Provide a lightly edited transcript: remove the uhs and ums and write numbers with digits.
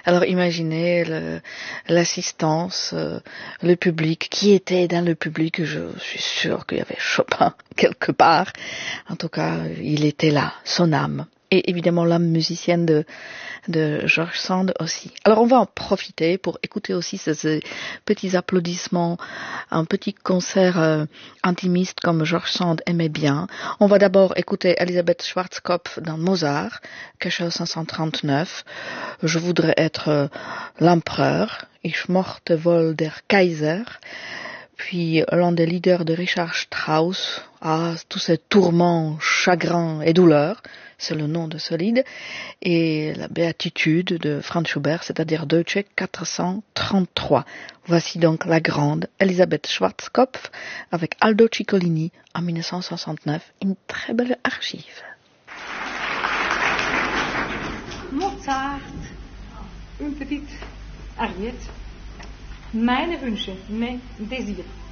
Alors imaginez l'assistance, le public, qui était dans le public. Je suis sûre qu'il y avait Chopin quelque part. En tout cas, il était là, son âme. Et évidemment l'âme musicienne de George Sand aussi. Alors on va en profiter pour écouter aussi ces petits applaudissements, un petit concert intimiste comme George Sand aimait bien. On va d'abord écouter Elisabeth Schwarzkopf dans Mozart, Cachot 539. Je voudrais être l'empereur, Ich mochte wohl der Kaiser. Puis l'un des leaders de Richard Strauss, tous ces tourments, chagrins et douleurs, c'est le nom de ce lead, et la béatitude de Franz Schubert, c'est-à-dire Deutsche 433. Voici donc la grande Elisabeth Schwarzkopf avec Aldo Ciccolini en 1969, une très belle archive. Mozart, une petite ariette. Meine Wünsche, mes désirs.